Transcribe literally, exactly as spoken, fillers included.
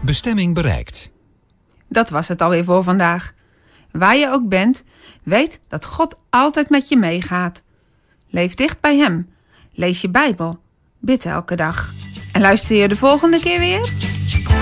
Bestemming bereikt. Dat was het alweer voor vandaag. Waar je ook bent, weet dat God altijd met je meegaat. Leef dicht bij hem. Lees je Bijbel. Bid elke dag. En luister je de volgende keer weer?